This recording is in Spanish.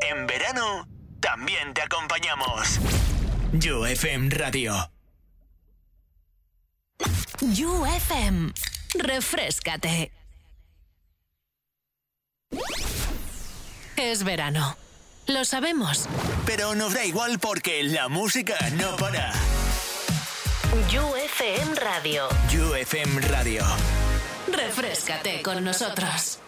En verano, también te acompañamos. You FM Radio. You FM. Refréscate. Es verano. Lo sabemos. Pero nos da igual porque la música no para. You FM Radio. You FM Radio. Refréscate con nosotros.